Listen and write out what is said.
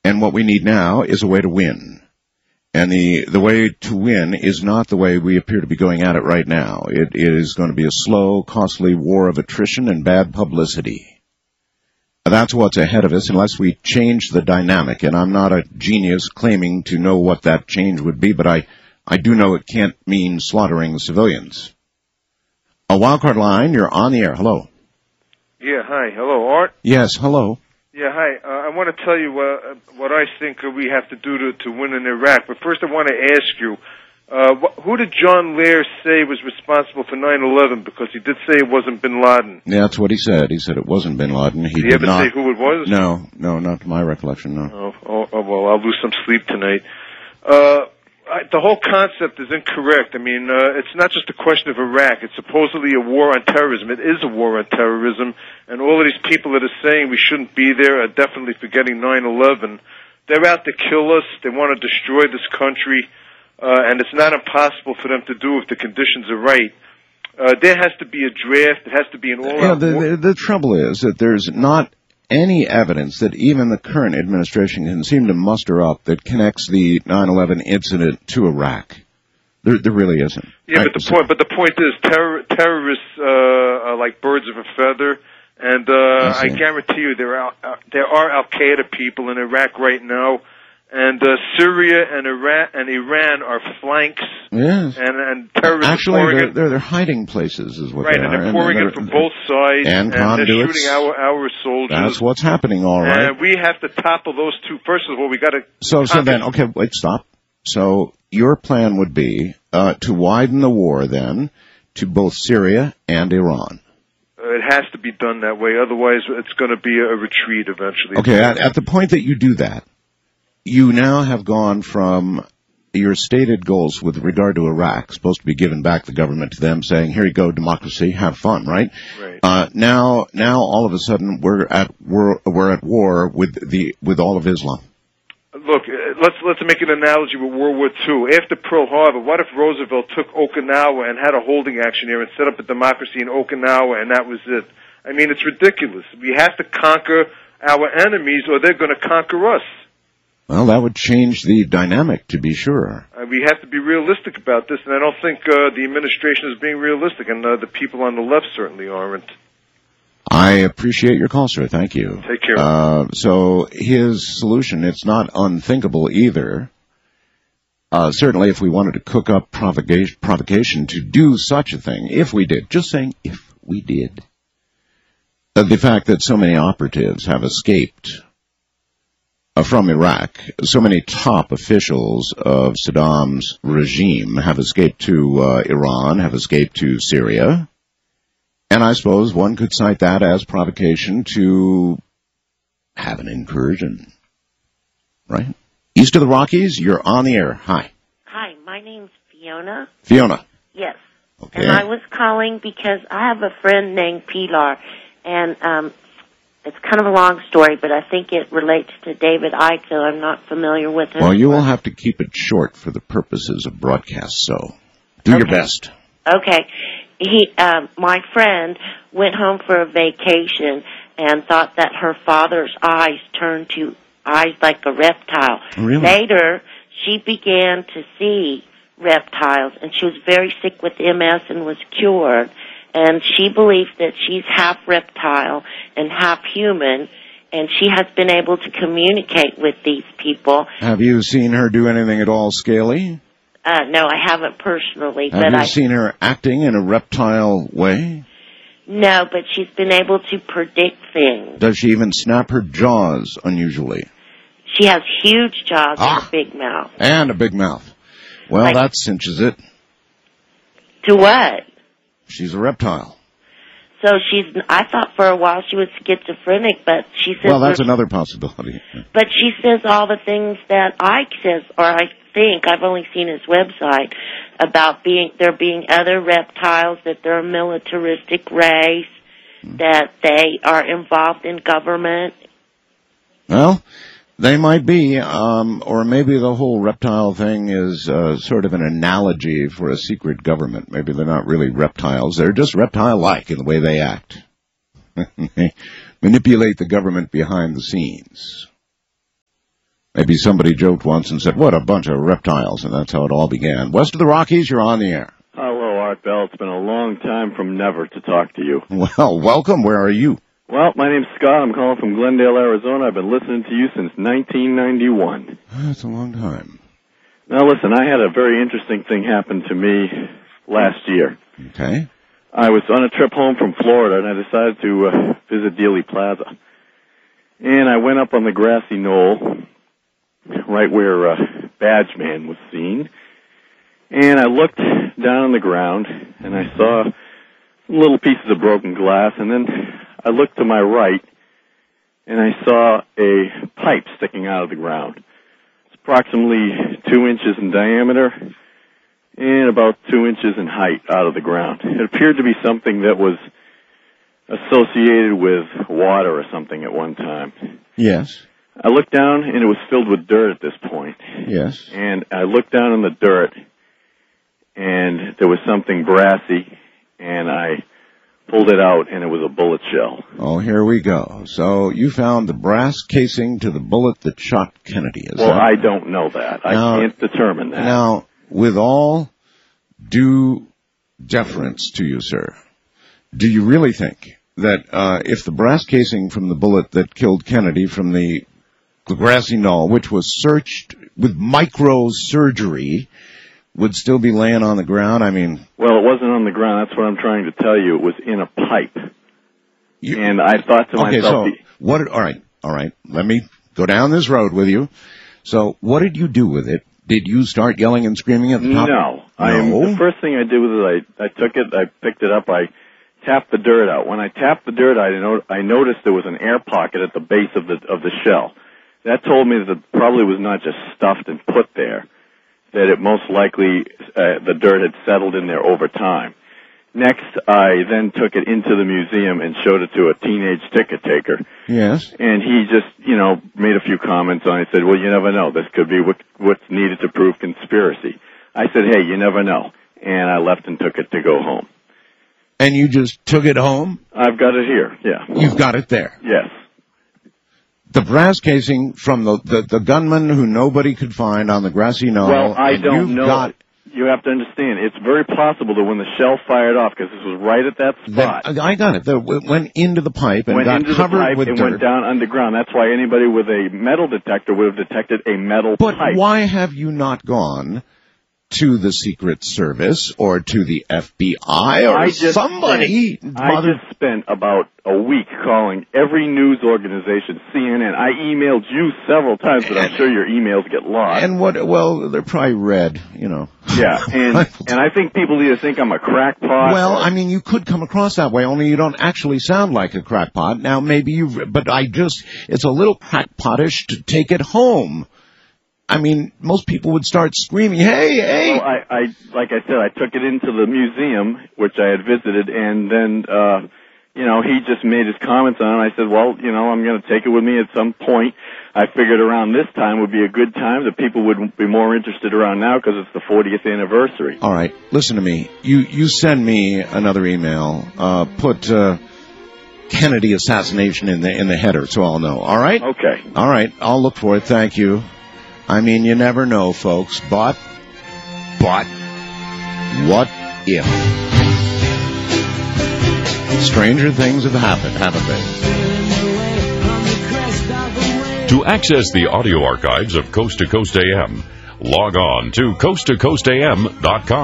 And what we need now is a way to win. And the way to win is not the way we appear to be going at it right now. It is going to be a slow, costly war of attrition and bad publicity. That's what's ahead of us unless we change the dynamic. And I'm not a genius claiming to know what that change would be, but I do know it can't mean slaughtering civilians. A wildcard line, you're on the air. Hello. Yeah, hi. Hello, Art? Yes, hello. Yeah, hi. I want to tell you what I think we have to do to win in Iraq. But first I want to ask you, who did John Lear say was responsible for 9/11? Because he did say it wasn't bin Laden. Yeah, that's what he said. He said it wasn't bin Laden. Did he ever say who it was? No, not to my recollection, no. Oh, well, I'll lose some sleep tonight. The whole concept is incorrect. I mean, it's not just a question of Iraq. It's supposedly a war on terrorism. It is a war on terrorism, and all of these people that are saying we shouldn't be there are definitely forgetting 9/11. They're out to kill us. They want to destroy this country, and it's not impossible for them to do if the conditions are right. There has to be a draft. It has to be an all-out war. The trouble is that there's not any evidence that even the current administration can seem to muster up that connects the 9/11 incident to Iraq. There really isn't. Yeah, right? but the point is, terrorists are like birds of a feather, and I guarantee you there are Al Qaeda people in Iraq right now, and Syria and Iran are flanks. Yes. And terrorists actually they're hiding places, is what right, they are. And they're pouring it from both sides, and they're shooting our soldiers. That's what's happening, all right. And we have to topple those two. First of all, we got to. So then, okay, wait, stop. So your plan would be to widen the war then to both Syria and Iran. It has to be done that way, otherwise it's going to be a retreat eventually. Okay, at the point that you do that, you now have gone from your stated goals with regard to Iraq, supposed to be giving back the government to them, saying, here you go, democracy, have fun, right? Right. Now all of a sudden we're at war with all of Islam. Look, let's make an analogy with World War II. After Pearl Harbor, what if Roosevelt took Okinawa and had a holding action here and set up a democracy in Okinawa, and that was it? I mean, it's ridiculous. We have to conquer our enemies, or they're going to conquer us. Well, that would change the dynamic, to be sure. We have to be realistic about this, and I don't think the administration is being realistic, and the people on the left certainly aren't. I appreciate your call, sir. Thank you. Take care. So his solution, it's not unthinkable either. Certainly if we wanted to cook up provocation to do such a thing, if we did, just saying if we did, the fact that so many operatives have escaped from Iraq, so many top officials of Saddam's regime have escaped to Iran, have escaped to Syria. And I suppose one could cite that as provocation to have an incursion, right? East of the Rockies, you're on the air. Hi. Hi, my name's Fiona. Fiona. Yes. Okay. And I was calling because I have a friend named Pilar, and it's kind of a long story, but I think it relates to David Icke, so I'm not familiar with him. Well, you will have to keep it short for the purposes of broadcast, so do your best. Okay. My friend went home for a vacation and thought that her father's eyes turned to eyes like a reptile. Really? Later, she began to see reptiles, and she was very sick with MS and was cured. And she believes that she's half reptile and half human, and she has been able to communicate with these people. Have you seen her do anything at all scaly? No, I haven't personally. Have you seen her acting in a reptile way? No, but she's been able to predict things. Does she even snap her jaws unusually? She has huge jaws and a big mouth. And a big mouth. Well, that cinches it. To what? She's a reptile. So I thought for a while she was schizophrenic, but she says... Well, that's another possibility. But she says all the things that Ike says, or I think, I've only seen his website, about there being other reptiles, that they're a militaristic race, that they are involved in government. Well, they might be, or maybe the whole reptile thing is sort of an analogy for a secret government. Maybe they're not really reptiles. They're just reptile-like in the way they act. They manipulate the government behind the scenes. Maybe somebody joked once and said, what a bunch of reptiles, and that's how it all began. West of the Rockies, you're on the air. Hello, Art Bell. It's been a long time from never to talk to you. Well, welcome. Where are you? Well, my name's Scott. I'm calling from Glendale, Arizona. I've been listening to you since 1991. That's a long time. Now, listen, I had a very interesting thing happen to me last year. Okay. I was on a trip home from Florida, and I decided to visit Dealey Plaza. And I went up on the grassy knoll, right where Badge-Man was seen. And I looked down on the ground, and I saw little pieces of broken glass, and then I looked to my right, and I saw a pipe sticking out of the ground. It's approximately 2 inches in diameter and about 2 inches in height out of the ground. It appeared to be something that was associated with water or something at one time. Yes. I looked down, and it was filled with dirt at this point. Yes. And I looked down in the dirt, and there was something brassy, and I pulled it out, and it was a bullet shell. Oh, here we go. So you found the brass casing to the bullet that shot Kennedy, is well, that? I don't know that. I can't determine that. Now, with all due deference to you, sir, do you really think that if the brass casing from the bullet that killed Kennedy from the grassy knoll, which was searched with microsurgery, would still be laying on the ground? I mean... Well, it wasn't on the ground. That's what I'm trying to tell you. It was in a pipe. And I thought to myself... Okay, so, what... All right. Let me go down this road with you. So, what did you do with it? Did you start yelling and screaming at the top? No. The first thing I did was I took it, I picked it up, I tapped the dirt out. When I tapped the dirt out, I noticed there was an air pocket at the base of the shell. That told me that it probably was not just stuffed and put there, that it most likely, the dirt had settled in there over time. Next, I then took it into the museum and showed it to a teenage ticket taker. Yes. And he just, made a few comments on it. He said, well, you never know. This could be what's needed to prove conspiracy. I said, hey, you never know. And I left and took it to go home. And you just took it home? I've got it here, yeah. You've got it there? Yes. The brass casing from the gunman who nobody could find on the grassy knoll. Well, I don't know. You have to understand, it's very possible that when the shell fired off, because this was right at that spot. I got it. It went into the pipe and got covered with dirt. Went down underground. That's why anybody with a metal detector would have detected a metal pipe. But why have you not gone to the Secret Service or to the FBI or somebody? I just spent about a week calling every news organization, CNN. I emailed you several times, but I'm sure your emails get lost. And well, they're probably read, Yeah, and I think people either think I'm a crackpot. Well, I mean, you could come across that way, only you don't actually sound like a crackpot. Now, maybe but it's a little crackpotish to take it home. I mean, most people would start screaming, hey! Well, like I said, I took it into the museum, which I had visited, and then, he just made his comments on it. I said, well, I'm going to take it with me at some point. I figured around this time would be a good time that people would be more interested around now because it's the 40th anniversary. All right, listen to me. You send me another email. Put Kennedy assassination in the header, so I'll know. All right? Okay. All right, I'll look for it. Thank you. I mean, you never know, folks, but, what if? Stranger things have happened, haven't they? To access the audio archives of Coast to Coast AM, log on to coasttocoastam.com.